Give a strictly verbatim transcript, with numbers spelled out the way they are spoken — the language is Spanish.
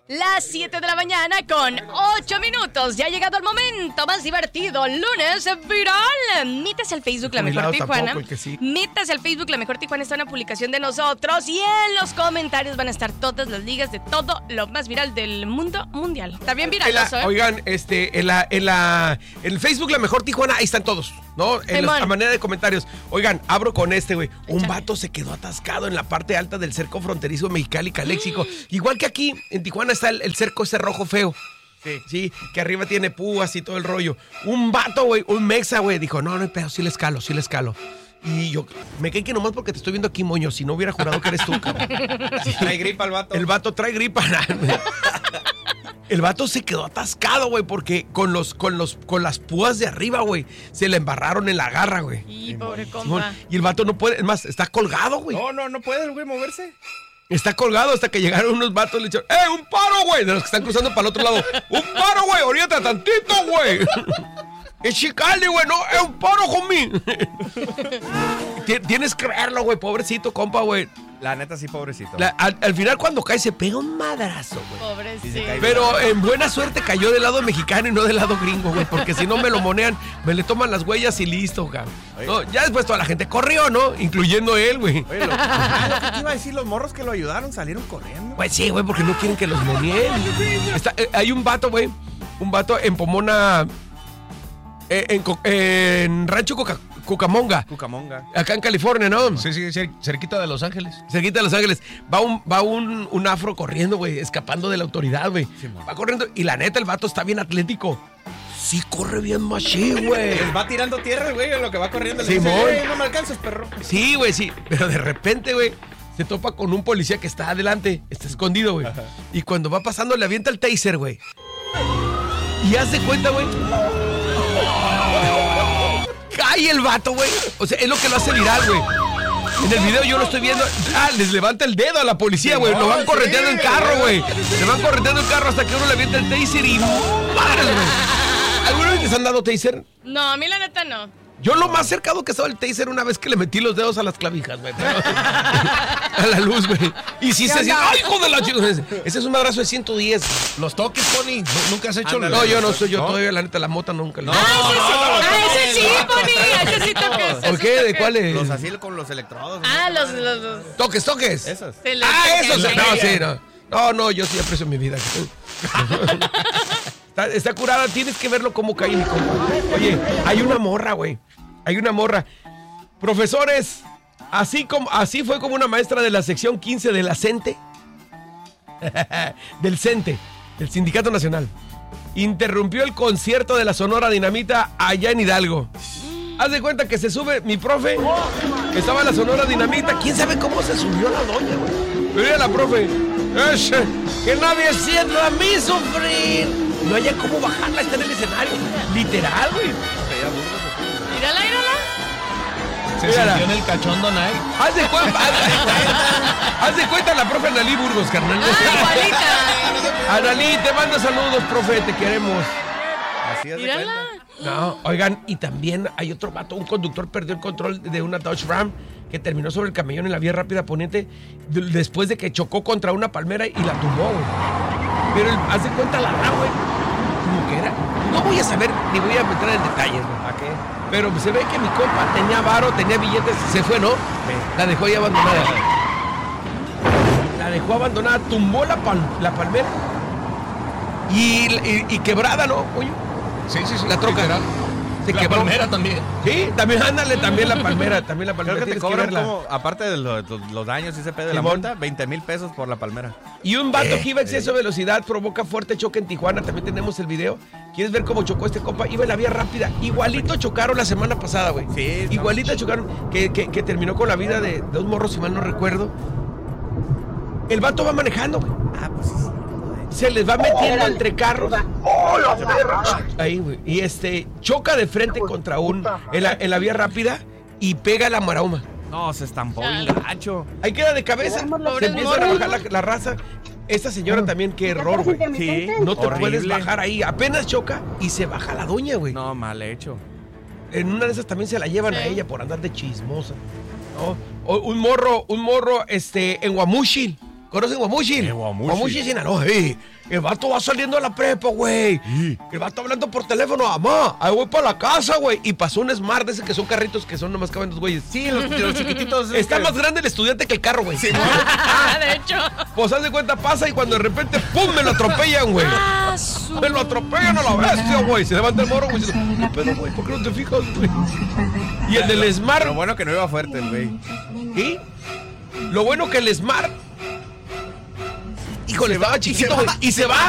Las siete de la mañana con ocho minutos. Ya ha llegado el momento más divertido. Lunes viral. Métase al Facebook La Mejor Tijuana. Sí. Métase al Facebook La Mejor Tijuana. Está una publicación de nosotros. Y en los comentarios van a estar todas las ligas de todo lo más viral del mundo mundial. Está bien viral eso, ¿eh? Oigan, este, en la, en la, en el Facebook La Mejor Tijuana, ahí están todos, ¿no? En la manera de comentarios. Oigan, abro con este, güey. Un vato se quedó atascado en la parte alta del cerco fronterizo Mexicali-Caléxico. Mm. Igual que aquí, en Tijuana está el, el cerco ese rojo feo. Sí. Sí, que arriba tiene púas y todo el rollo. Un vato, güey, un mexa, güey, dijo, no, no hay pedo, sí le escalo, sí le escalo. Y yo, me caí que nomás porque te estoy viendo aquí, moño, si no hubiera jurado que eres tú, cabrón. Sí. Trae gripa el vato. El vato trae gripa. El vato se quedó atascado, güey, porque con los, con los, con las púas de arriba, güey, se le embarraron en la garra, güey. Y pobre compa. Y el vato no puede, es más, está colgado, güey. No, no, no puede el güey moverse. Está colgado hasta que llegaron unos vatos y le dijeron, ¡eh, un paro, güey! De los que están cruzando para el otro lado. ¡Un paro, güey! ¡Oríate tantito, güey! Es Chicali, güey, no, es un paro, homie. Tienes que verlo, güey, pobrecito, compa, güey. La neta, sí, pobrecito. La, al, al final, cuando cae, se pega un madrazo, güey. Pobrecito. Pero en buena suerte cayó del lado mexicano y no del lado gringo, güey. Porque si no me lo monean, me le toman las huellas y listo, cabrón. No, ya después toda la gente corrió, ¿no? Incluyendo él, güey. Oye, lo, ah, lo que te iba a decir, los morros que lo ayudaron salieron corriendo. Pues sí, güey, porque no quieren que los moneen. Está, eh, hay un vato, güey. Un vato en Pomona. Eh, en, en Rancho Coca, Cucamonga. Cucamonga. Acá en California, ¿no? Sí, sí, cer- cerquita de Los Ángeles. Cerquita de Los Ángeles. Va un, va un, un afro corriendo, güey, escapando de la autoridad, güey. Sí, va corriendo y la neta, el vato está bien atlético. Sí, corre bien machín, güey. Les va tirando tierra, güey, en lo que va corriendo. Le dice, no me alcanzas, perro. Sí, güey, sí. Pero de repente, güey, se topa con un policía que está adelante, está escondido, güey. Y cuando va pasando, le avienta el taser, güey. Y hace cuenta, güey. Cae el vato, güey. O sea, es lo que lo hace viral, güey. En el video yo lo estoy viendo. Ah, les levanta el dedo a la policía, güey. Lo van correteando en carro, güey. Le van correteando el carro hasta que uno le avienta el taser y madres, güey. ¿Alguna vez les han dado taser? No, a mí la neta no. Yo lo más cercano que estaba el taser una vez que le metí los dedos a las clavijas, güey. Pero... a la luz, güey. Y sí se siente. ¡Ay, hijo de la chica! Ese es un madrazo de ciento diez. Los toques, Pony. ¿Nunca has hecho? Ándale, no, yo no soy yo. ¿No? Todavía, la neta, la mota nunca. No, no, ah, ese sí, Pony. Ese sí toques. ¿Por qué? ¿De cuáles? Los así con los electrodos. Ah, los, los, los. Toques, toques. Esos. Ah, esos. No, sí, no. No, no, yo sí aprecio mi vida. Está, está curada, tienes que verlo cómo cae mi compa. Oye, hay una morra, güey. Hay una morra. Profesores, así, como, así fue como una maestra de la sección quince de la CENTE. del CENTE, del Sindicato Nacional. Interrumpió el concierto de la Sonora Dinamita allá en Hidalgo. Haz de cuenta que se sube mi profe, que estaba en la Sonora Dinamita. ¿Quién sabe cómo se subió la doña, güey? Pero era la profe. Es, que nadie sienta a mí sufrir. No haya cómo bajarla, está en el escenario. Literal, güey. Mírala, mírala. Se mírala. Sintió en el cachondo night. Haz de cuenta, haz de cuenta la profe Analí Burgos, carnal. Ah, igualita. Analí, te mando saludos, profe, te queremos. Así es. Mírala. No, oigan, y también hay otro vato, un conductor perdió el control de una Dodge Ram que terminó sobre el camellón en la vía rápida poniente después de que chocó contra una palmera y la tumbó, güey. Pero el, haz de cuenta la Ram, güey, como que era. No voy a saber, ni voy a meter en detalles, güey. ¿A qué? Pero se ve que mi compa tenía varo, tenía billetes, se fue, ¿no? La dejó ahí abandonada. La dejó abandonada, tumbó la, pal, la palmera y, y, y quebrada, ¿no? Oye. Sí, sí, sí. La troca. Literal. Se la quebró. palmera también. Sí, también, ándale, también la palmera, también la palmera. Creo que te cobran como, aparte de los, los, los daños y ese pedo de la multa, veinte mil pesos por la palmera. Y un vato eh, que iba a exceso de velocidad provoca fuerte choque en Tijuana, también tenemos el video. ¿Quieres ver cómo chocó este compa? Iba en la vía rápida, igualito chocaron la semana pasada, güey. Sí. Igualito no. chocaron, que, que, que terminó con la vida de dos morros, si mal no recuerdo. El vato va manejando, güey. Ah, pues sí. Se les va metiendo oh, entre carros. Oh, ahí, güey. Y este, choca de frente contra un, en la, en la vía rápida y pega la maroma. No, se estampó bien gacho. Ahí queda de cabeza. Se empieza a bajar la, la raza. Esta señora también, qué error, güey. Sí, no te horrible. Puedes bajar ahí. Apenas choca y se baja la doña, güey. No, mal hecho. En una de esas también se la llevan sí. a ella por andar de chismosa. ¿No? O un morro, un morro, este, en Guamúchil. ¿Conocen Guamuchil? Guamuchil. Guamuchil, Sinaloa, eh. El vato va saliendo a la prepa, güey. Sí. El vato hablando por teléfono, mamá, ahí voy para la casa, güey. Y pasó un Smart de ese que son carritos que son nomás caben dos güeyes. Sí, los, los chiquititos. Está que... más grande el estudiante que el carro, güey. Sí, de hecho. Pues haz de cuenta, pasa y cuando de repente, ¡pum! Me lo atropellan, güey. Ah, su... Me lo atropellan a la bestia, güey. Se levanta el morro, güey. ¿Qué pedo, güey? ¿Por qué no te fijas, güey? Y el del Smart. Lo bueno que no iba fuerte el güey. ¿Y? Lo bueno que el Smart. Híjole, estaba chiquito, güey. Y se va.